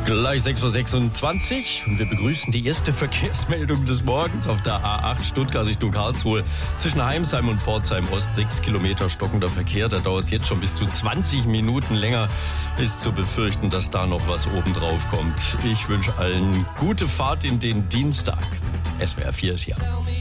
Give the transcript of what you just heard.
Gleich 6.26 Uhr und wir begrüßen die erste Verkehrsmeldung des Morgens auf der A8 Stuttgart Richtung Karlsruhe. Zwischen Heimsheim und Pforzheim Ost 6 Kilometer stockender Verkehr. Da dauert es jetzt schon bis zu 20 Minuten länger. Ist zu befürchten, dass da noch was obendrauf kommt. Ich wünsche allen gute Fahrt in den Dienstag. SWR 4 ist hier.